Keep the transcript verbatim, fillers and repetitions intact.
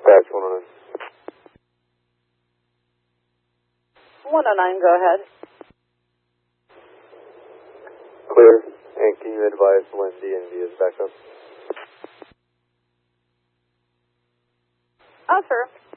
Patch one oh nine. one oh nine, go ahead. Clear. And can you advise when D N V is back up? Oh, sir.